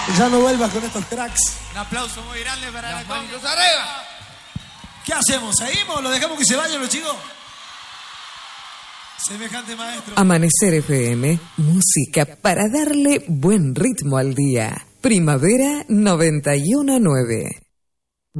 Ya no vuelvas con estos cracks. Un aplauso muy grande para Las la manitos arriba. ¿Qué hacemos? ¿Seguimos? ¿Lo dejamos que se vayan los chicos? Semejante maestro. Amanecer FM, música para darle buen ritmo al día. Primavera 91.9.